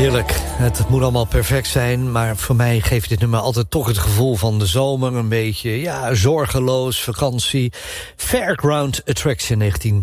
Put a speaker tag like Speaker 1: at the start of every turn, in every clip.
Speaker 1: Heerlijk. Het moet allemaal perfect zijn, maar voor mij geeft dit nummer altijd toch het gevoel van de zomer. Een beetje, ja, zorgeloos, vakantie. Fairground Attraction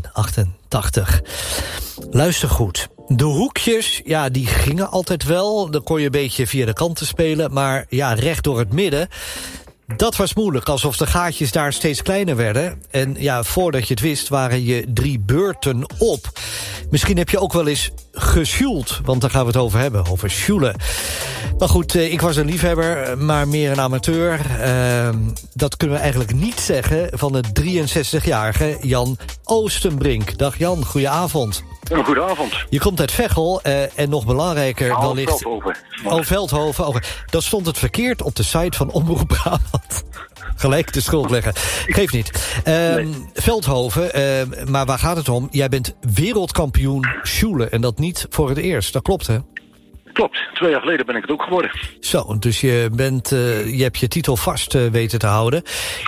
Speaker 1: 1988. Luister goed. De hoekjes, ja, die gingen altijd wel. Dan kon je een beetje via de kanten spelen, maar ja, recht door het midden. Dat was moeilijk, alsof de gaatjes daar steeds kleiner werden. En ja, voordat je het wist waren je 3 beurten op. Misschien heb je ook wel eens gesjoeld, want daar gaan we het over hebben, over sjoelen. Maar goed, ik was een liefhebber, maar meer een amateur. Dat kunnen we eigenlijk niet zeggen van de 63-jarige Jan Oostenbrink. Dag Jan, goedenavond.
Speaker 2: Goedenavond.
Speaker 1: Je komt uit Veghel en nog belangrijker wellicht...
Speaker 2: Veldhoven.
Speaker 1: Veldhoven. Oh, dan stond het verkeerd op de site van Omroep Brabant. Gelijk de schuld leggen. Geeft niet. Nee. Veldhoven, maar waar gaat het om? Jij bent wereldkampioen sjoelen en dat niet voor het eerst. Dat klopt, hè?
Speaker 2: Klopt. 2 jaar geleden ben ik het ook geworden.
Speaker 1: Zo, dus je hebt je titel vast weten te houden.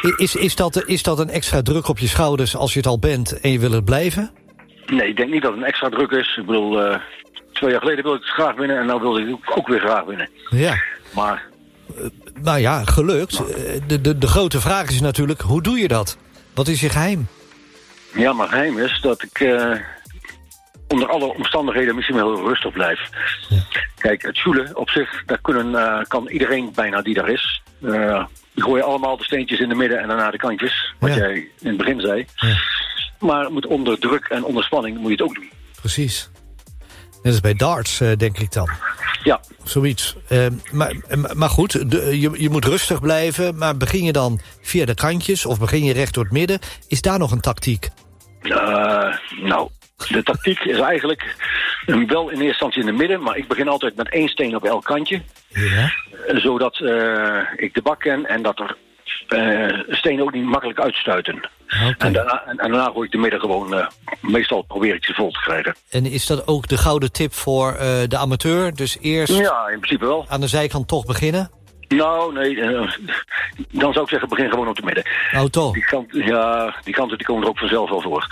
Speaker 1: Is dat een extra druk op je schouders als je het al bent en je wil het blijven?
Speaker 2: Nee, ik denk niet dat het een extra druk is. Ik bedoel, 2 jaar geleden wilde ik het graag winnen en nu wilde ik het ook weer graag winnen. Ja. Maar...
Speaker 1: Nou ja, gelukt. De grote vraag is natuurlijk, hoe doe je dat? Wat is je geheim?
Speaker 2: Ja, mijn geheim is dat ik onder alle omstandigheden misschien wel heel rustig blijf. Ja. Kijk, het sjoelen op zich, daar kan iedereen bijna die daar is. Die gooien allemaal de steentjes in de midden en daarna de kantjes. Wat jij in het begin zei. Ja. Maar moet onder druk en onder spanning moet je het ook doen.
Speaker 1: Precies. Net als bij darts, denk ik dan.
Speaker 2: Ja.
Speaker 1: Zoiets. Maar goed, je moet rustig blijven. Maar begin je dan via de kantjes of begin je recht door het midden? Is daar nog een tactiek?
Speaker 2: Nou, de tactiek is eigenlijk wel in eerste instantie in het midden. Maar ik begin altijd met 1 steen op elk kantje. Ja. Zodat ik de bak ken en dat er stenen ook niet makkelijk uitstuiten. Okay. En daarna gooi ik de midden gewoon... meestal probeer ik ze vol te krijgen.
Speaker 1: En is dat ook de gouden tip voor de amateur? Dus eerst
Speaker 2: ja, in principe wel.
Speaker 1: Aan de zijkant toch beginnen?
Speaker 2: Nou, nee. Dan zou ik zeggen, begin gewoon op de midden.
Speaker 1: Oh, toch?
Speaker 2: Die kanten die komen er ook vanzelf wel voor.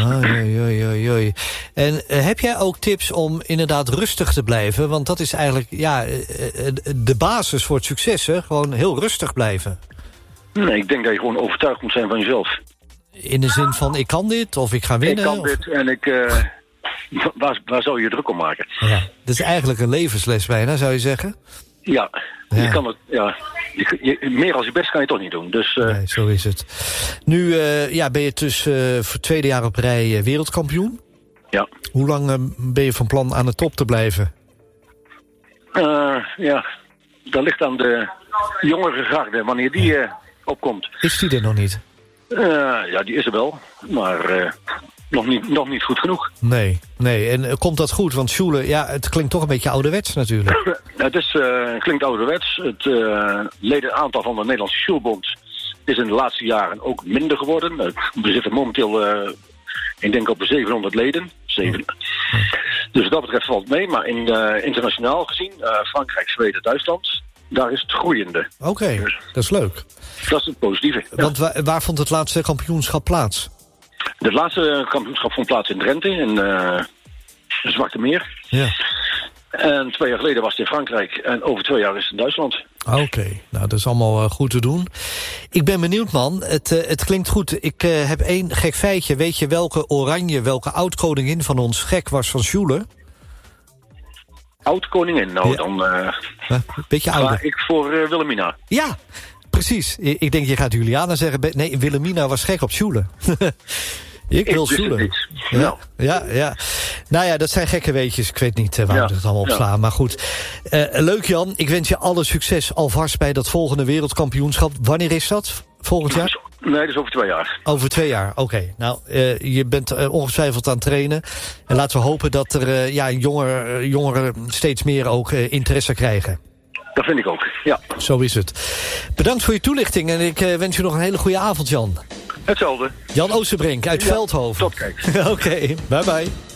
Speaker 1: Oei. En heb jij ook tips om inderdaad rustig te blijven? Want dat is eigenlijk de basis voor het succes, hè? Gewoon heel rustig blijven.
Speaker 2: Nee, ik denk dat je gewoon overtuigd moet zijn van jezelf.
Speaker 1: In de zin van, ik kan dit, of ik ga winnen?
Speaker 2: Ik kan dit en waar zou je druk om maken?
Speaker 1: Ja, dat is eigenlijk een levensles bijna, zou je zeggen?
Speaker 2: Ja. Je kan het, meer als je best kan je toch niet doen. Dus,
Speaker 1: nee, zo is het. Nu ben je dus voor 2e jaar op rij wereldkampioen. Ja. Hoe lang ben je van plan aan de top te blijven?
Speaker 2: Dat ligt aan de jongere garde, wanneer die opkomt.
Speaker 1: Is die er nog niet?
Speaker 2: Ja, die is er wel, maar nog niet goed genoeg.
Speaker 1: Nee. En komt dat goed? Want sjoelen, ja, het klinkt toch een beetje ouderwets natuurlijk.
Speaker 2: Het klinkt ouderwets. Het ledenaantal van de Nederlandse Sjoelbond is in de laatste jaren ook minder geworden. We zitten momenteel, ik denk op de 700 leden. 7. Dus wat dat betreft valt het mee. Maar internationaal gezien, Frankrijk, Zweden, Duitsland... daar is het groeiende.
Speaker 1: Oké, dat is leuk.
Speaker 2: Dat is het positieve. Ja.
Speaker 1: Want waar vond het laatste kampioenschap plaats?
Speaker 2: Het laatste kampioenschap vond plaats in Drenthe, in Zwarte Meer. Ja. En 2 jaar geleden was het in Frankrijk en over 2 jaar is het in Duitsland.
Speaker 1: Oké, nou dat is allemaal goed te doen. Ik ben benieuwd, man. Het klinkt goed. Ik heb 1 gek feitje. Weet je welke oud-koningin van ons gek was van sjoelen?
Speaker 2: Oud-koningin? Nou, dan
Speaker 1: beetje ouder.
Speaker 2: ga ik voor Wilhelmina.
Speaker 1: Ja, precies. Ik denk, je gaat Juliana zeggen. Nee, Wilhelmina was gek op sjoelen. Ik wil sjoelen. Ja. Nou ja, dat zijn gekke weetjes. Ik weet niet waar we het allemaal op slaan. Maar goed. Leuk, Jan. Ik wens je alle succes alvast bij dat volgende wereldkampioenschap. Wanneer is dat? Volgend jaar?
Speaker 2: Nee, dat is over 2 jaar.
Speaker 1: Over 2 jaar, oké. Nou, je bent ongetwijfeld aan het trainen. En laten we hopen dat er jongeren steeds meer ook interesse krijgen.
Speaker 2: Dat vind ik ook, ja.
Speaker 1: Zo is het. Bedankt voor je toelichting en ik wens je nog een hele goede avond, Jan.
Speaker 2: Hetzelfde.
Speaker 1: Jan Oosterbrink uit Veldhoven.
Speaker 2: Tot kijk.
Speaker 1: Oké, bye bye.